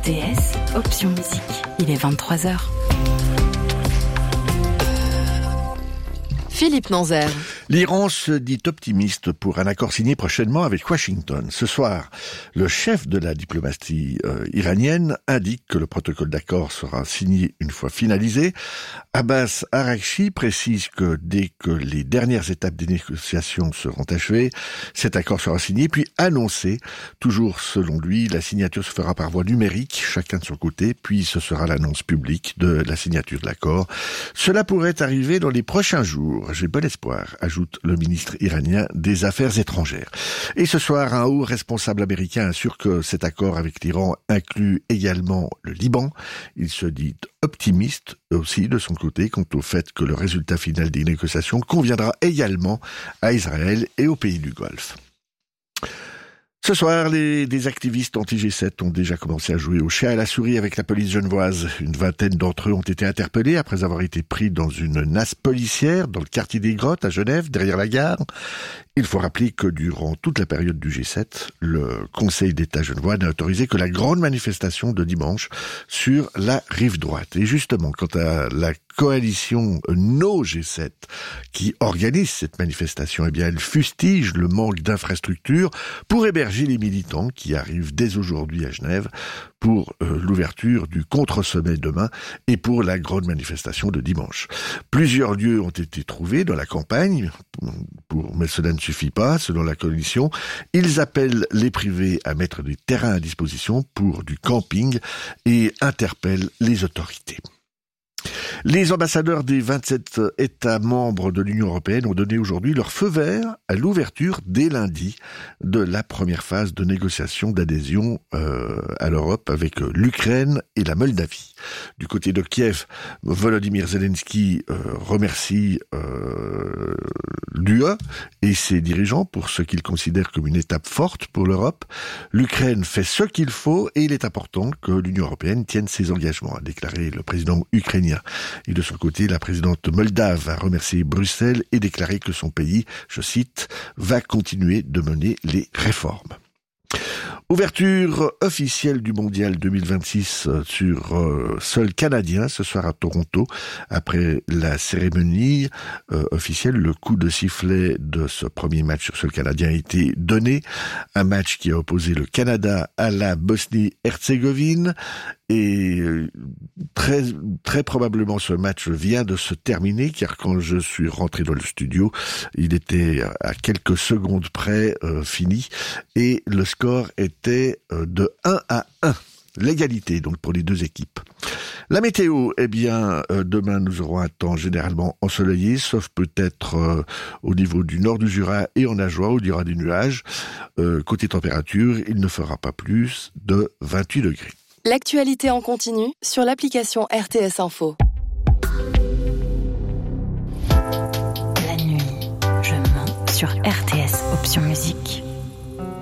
RTS, option musique. Il est 23h. Philippe Nanzer. L'Iran se dit optimiste pour un accord signé prochainement avec Washington. Ce soir, le chef de la diplomatie iranienne indique que le protocole d'accord sera signé une fois finalisé. Abbas Araghchi précise que dès que les dernières étapes des négociations seront achevées, cet accord sera signé puis annoncé. Toujours selon lui, la signature se fera par voie numérique, chacun de son côté, puis ce sera l'annonce publique de la signature de l'accord. Cela pourrait arriver dans les prochains jours. J'ai bon espoir, ajoute le ministre iranien des Affaires étrangères. Et ce soir, un haut responsable américain assure que cet accord avec l'Iran inclut également le Liban. Il se dit optimiste aussi de son côté quant au fait que le résultat final des négociations conviendra également à Israël et aux pays du Golfe. Ce soir, des activistes anti-G7 ont déjà commencé à jouer au chat et à la souris avec la police genevoise. Une vingtaine d'entre eux ont été interpellés après avoir été pris dans une nasse policière dans le quartier des Grottes à Genève, derrière la gare. Il faut rappeler que durant toute la période du G7, le Conseil d'État genevois n'a autorisé que la grande manifestation de dimanche sur la rive droite. Et justement, quant à la coalition No G7 qui organise cette manifestation, eh bien, elle fustige le manque d'infrastructures pour héberger les militants qui arrivent dès aujourd'hui à Genève pour l'ouverture du contre-sommet demain et pour la grande manifestation de dimanche. Plusieurs lieux ont été trouvés dans la campagne, mais cela ne suffit pas, selon la coalition. Ils appellent les privés à mettre des terrains à disposition pour du camping et interpellent les autorités. Les ambassadeurs des 27 États membres de l'Union européenne ont donné aujourd'hui leur feu vert à l'ouverture dès lundi de la première phase de négociation d'adhésion à l'Europe avec l'Ukraine et la Moldavie. Du côté de Kiev, Volodymyr Zelensky remercie l'UE et ses dirigeants pour ce qu'il considère comme une étape forte pour l'Europe. L'Ukraine fait ce qu'il faut et il est important que l'Union européenne tienne ses engagements, a déclaré le président ukrainien. Et de son côté, la présidente moldave a remercié Bruxelles et déclaré que son pays, je cite, va continuer de mener les réformes. Ouverture officielle du mondial 2026 sur sol canadien ce soir à Toronto. Après la cérémonie officielle, le coup de sifflet de ce premier match sur sol canadien a été donné. Un match qui a opposé le Canada à la Bosnie-Herzégovine. Et très probablement ce match vient de se terminer, car quand je suis rentré dans le studio, il était à quelques secondes près fini, et le score était de 1-1. L'égalité donc pour les deux équipes. La météo, eh bien, demain nous aurons un temps généralement ensoleillé, sauf peut-être au niveau du nord du Jura et en Ajoie où il y aura des nuages. Côté température, il ne fera pas plus de 28 degrés. L'actualité en continu sur l'application RTS Info. La nuit, je mens sur RTS, option musique.